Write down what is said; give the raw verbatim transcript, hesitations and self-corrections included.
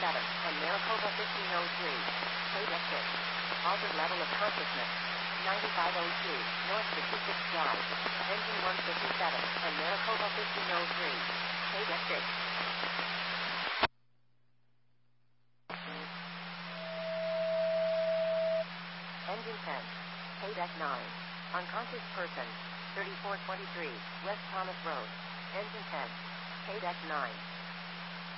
fifty-seven, and Maricopa fifteen oh three. Page exit. Altered level of consciousness. ninety-five oh two, North Statistics Drive. Engine one fifty-seven, and Maricopa fifteen oh three. Page exit. Engine ten. Page F nine. Unconscious person. thirty-four twenty-three, West Thomas Road. Engine ten. Page F nine.